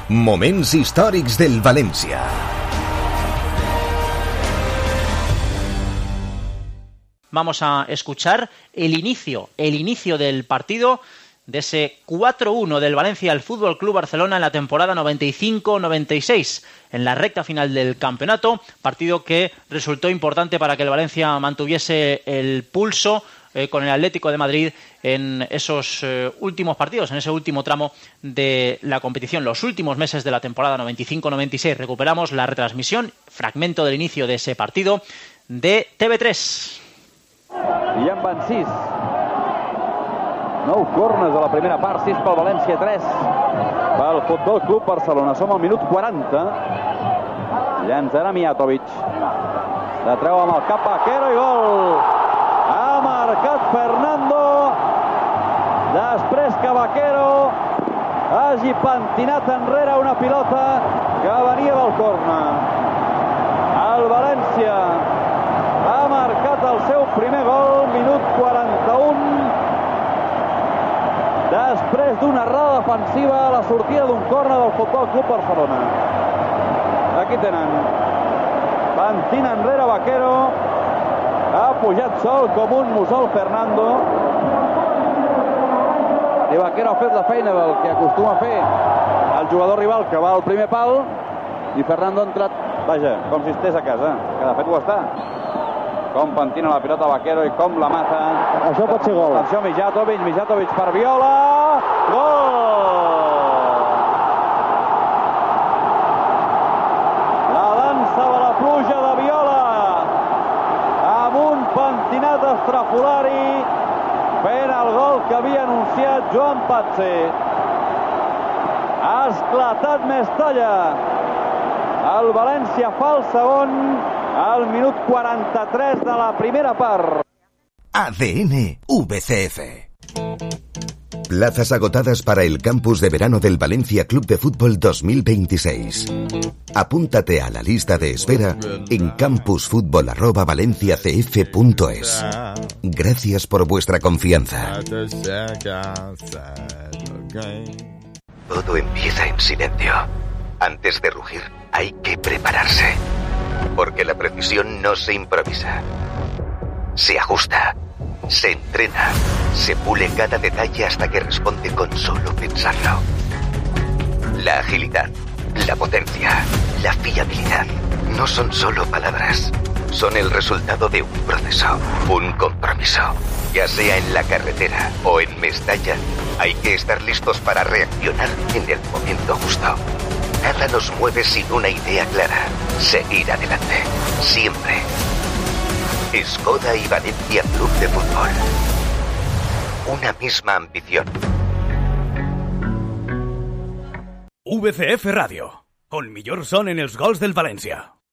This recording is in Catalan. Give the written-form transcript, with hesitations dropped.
Moments històrics del València. Vamos a escuchar el inicio del partido de ese 4-1 del Valencia al Fútbol Club Barcelona en la temporada 95-96, en la recta final del campeonato, partido que resultó importante para que el Valencia mantuviese el pulso con el Atlético de Madrid en esos últimos partidos, en ese último tramo de la competición, los últimos meses de la temporada 95-96. Recuperamos la retransmisión, fragmento del inicio de ese partido de TV3. I en van 6. 9 corners a la primera part, 6 pel València, 3 pel Futbol Club Barcelona. Som al minut 40. Llançarà Mijatovic. La treu amb el cap Vaquero i gol. Ha marcat Fernando. Després que Vaquero hagi pentinat enrere una pilota que venia del corner. El València ha marcat el seu primer gol, minut 41, després d'una errada defensiva a la sortida d'un córner del Futbol Club Barcelona. Aquí tenen. Pentina enrere Vaquero, ha pujat sol com un mussol Fernando, i Vaquero ha fet la feina del que acostuma a fer el jugador rival, que va al primer pal, i Fernando ha entrat, vaja, com si estés a casa, que de fet ho està. Com pentina la pilota Vaquero i com la mata. Això pot ser gol. Atenció, Mijatovic per Viola. Gol! La dansa de la pluja de Viola, amb un pentinat estrafolari, fent el gol que havia anunciat Joan Patse. Ha esclatat Mestalla. El València fa el segon al minut 43 de la primera part. ADN VCF. Plazas agotadas para el campus de verano del Valencia Club de Fútbol 2026. Apúntate a la lista de espera en campusfutbol@valenciacf.es. Gracias por vuestra confianza. Todo empieza en silencio. Antes de rugir, hay que prepararse. Porque la precisión no se improvisa. Se ajusta, se entrena, se pule cada detalle hasta que responde con solo pensarlo. La agilidad, la potencia, la fiabilidad no son solo palabras. Son el resultado de un proceso, un compromiso. Ya sea en la carretera o en Mestalla, hay que estar listos para reaccionar en el momento justo. Nada nos mueve sin una idea clara. Seguir adelante. Siempre. Skoda y Valencia Club de Fútbol. Una misma ambición. VCF Radio. El millor son en els gols del València.